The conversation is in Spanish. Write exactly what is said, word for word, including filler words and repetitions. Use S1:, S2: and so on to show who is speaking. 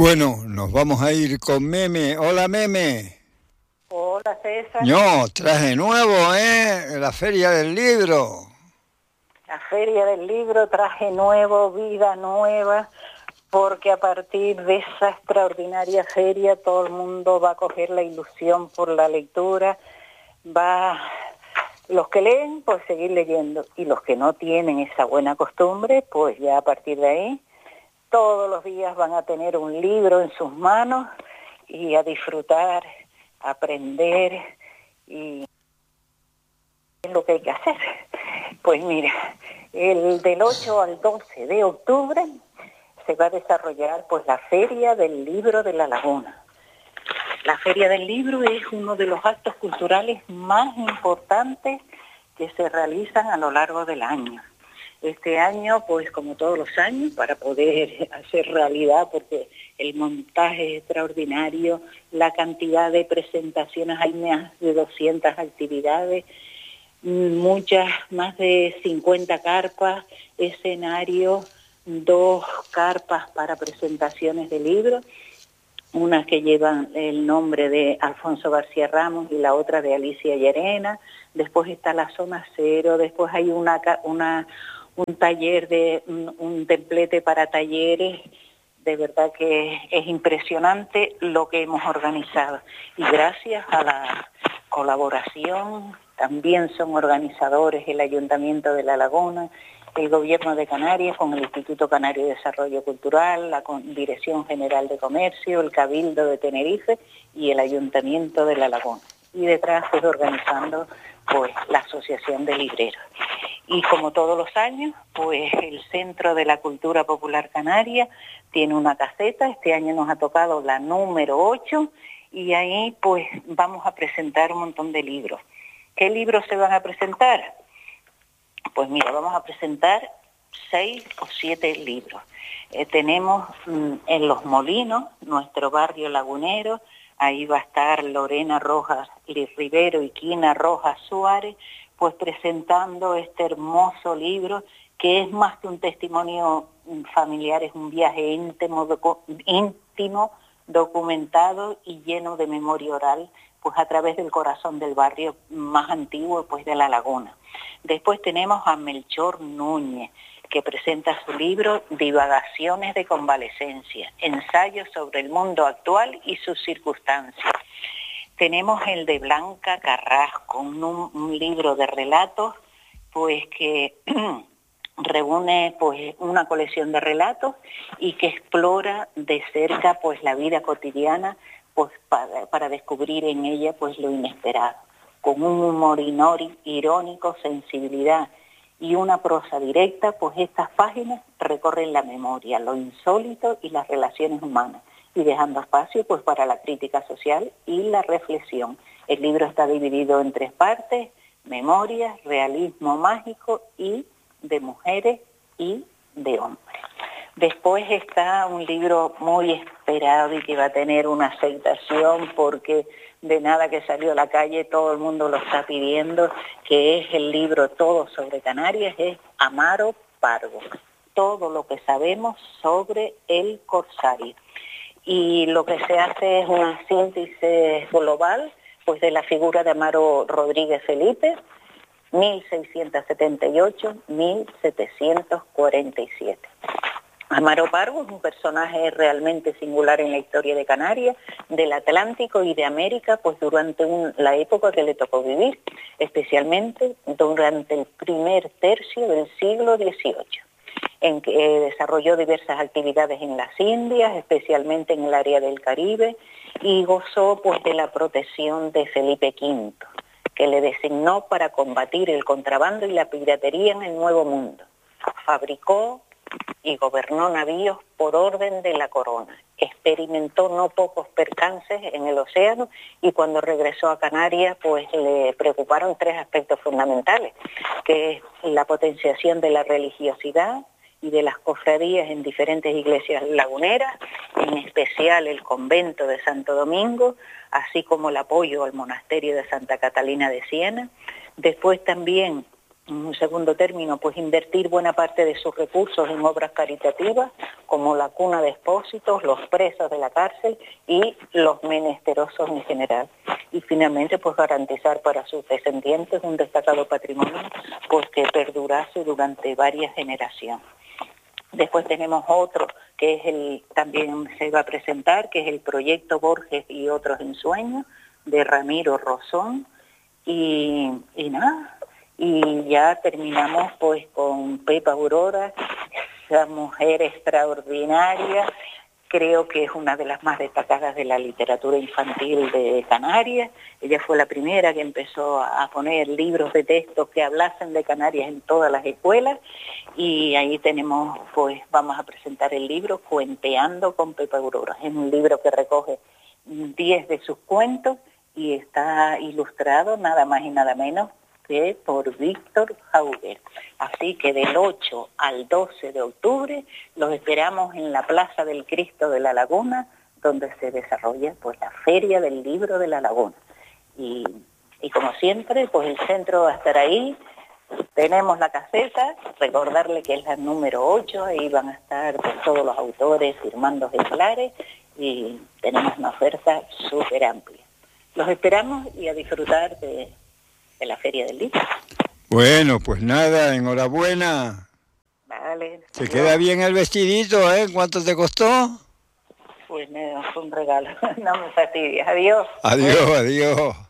S1: Bueno, nos vamos a ir con Meme. Hola, Meme.
S2: Hola, César.
S1: No, traje nuevo, ¿eh? La Feria del Libro.
S2: La Feria del Libro, traje nuevo, vida nueva, porque a partir de esa extraordinaria feria todo el mundo va a coger la ilusión por la lectura, va, los que leen, pues seguir leyendo, y los que no tienen esa buena costumbre, pues ya a partir de ahí, todos los días van a tener un libro en sus manos y a disfrutar, a aprender, y es lo que hay que hacer. Pues mira, el del ocho al doce de octubre se va a desarrollar pues la Feria del Libro de La Laguna. La Feria del Libro es uno de los actos culturales más importantes que se realizan a lo largo del año. Este año, pues como todos los años, para poder hacer realidad, porque el montaje es extraordinario, la cantidad de presentaciones, hay más de doscientas actividades, muchas, más de cincuenta carpas, escenarios, dos carpas para presentaciones de libros, unas que llevan el nombre de Alfonso García Ramos y la otra de Alicia Llerena. Después está la zona cero, después hay una, una un taller de un, un templete para talleres. De verdad que es impresionante lo que hemos organizado, y gracias a la colaboración, también son organizadores el Ayuntamiento de La Laguna, el Gobierno de Canarias con el Instituto Canario de Desarrollo Cultural, la Dirección General de Comercio, el Cabildo de Tenerife y el Ayuntamiento de La Laguna. Y detrás pues organizando pues la Asociación de Libreros. Y como todos los años, pues el Centro de la Cultura Popular Canaria tiene una caseta. Este año nos ha tocado la número ocho y ahí pues vamos a presentar un montón de libros. ¿Qué libros se van a presentar? Pues mira, vamos a presentar seis o siete libros. Eh, tenemos mm, en Los Molinos, nuestro barrio lagunero, ahí va a estar Lorena Rojas Rivero y Quina Rojas Suárez, pues presentando este hermoso libro que es más que un testimonio familiar, es un viaje íntimo, docu- íntimo, documentado y lleno de memoria oral, pues a través del corazón del barrio más antiguo pues de La Laguna. Después tenemos a Melchor Núñez, que presenta su libro Divagaciones de Convalecencia, ensayos sobre el mundo actual y sus circunstancias. Tenemos el de Blanca Carrasco, un, un libro de relatos pues que reúne pues una colección de relatos y que explora de cerca pues la vida cotidiana pues para, para descubrir en ella pues lo inesperado, con un humor irónico, sensibilidad y una prosa directa. Pues estas páginas recorren la memoria, lo insólito y las relaciones humanas, y dejando espacio pues para la crítica social y la reflexión. El libro está dividido en tres partes: memorias, realismo mágico y de mujeres y de hombres. Después está un libro muy esperado y que va a tener una aceptación porque de nada que salió a la calle todo el mundo lo está pidiendo, que es el libro Todo sobre Canarias, es Amaro Pargo, todo lo que sabemos sobre el corsario. Y lo que se hace es una síntesis global pues de la figura de Amaro Rodríguez Felipe, mil seiscientos setenta y ocho a mil setecientos cuarenta y siete. Amaro Pargo es un personaje realmente singular en la historia de Canarias, del Atlántico y de América, pues durante un, la época que le tocó vivir, especialmente durante el primer tercio del siglo dieciocho, en que eh, desarrolló diversas actividades en las Indias, especialmente en el área del Caribe, y gozó pues de la protección de Felipe quinto, que le designó para combatir el contrabando y la piratería en el Nuevo Mundo. Fabricó y gobernó navíos por orden de la corona. Experimentó no pocos percances en el océano y cuando regresó a Canarias pues le preocuparon tres aspectos fundamentales, que es la potenciación de la religiosidad y de las cofradías en diferentes iglesias laguneras, en especial el convento de Santo Domingo, así como el apoyo al monasterio de Santa Catalina de Siena. Después también en un segundo término, pues invertir buena parte de sus recursos en obras caritativas, como la cuna de expósitos, los presos de la cárcel y los menesterosos en general. Y finalmente, pues garantizar para sus descendientes un destacado patrimonio, pues que perdurase durante varias generaciones. Después tenemos otro que es el, también se va a presentar, que es el proyecto Borges y otros ensueños, de Ramiro Rosón, y, y nada, y ya terminamos pues con Pepa Aurora, esa mujer extraordinaria, creo que es una de las más destacadas de la literatura infantil de Canarias. Ella fue la primera que empezó a poner libros de texto que hablasen de Canarias en todas las escuelas, y ahí tenemos, pues vamos a presentar el libro Cuenteando con Pepa Aurora. Es un libro que recoge diez de sus cuentos y está ilustrado nada más y nada menos que por Víctor Jauger. Así que del ocho al doce de octubre los esperamos en la Plaza del Cristo de la Laguna, donde se desarrolla pues la Feria del Libro de la Laguna. Y, y como siempre, pues el centro va a estar ahí. Tenemos la caseta, recordarle que es la número ocho, ahí van a estar pues, todos los autores firmando ejemplares y tenemos una oferta súper amplia. Los esperamos y a disfrutar de de la Feria del Libro.
S1: Bueno, pues nada, enhorabuena.
S2: Vale.
S1: ¿Te queda bien el vestidito, eh? ¿Cuánto te costó?
S2: Pues me fue un regalo, no me fastidies. Adiós.
S1: Adiós, adiós.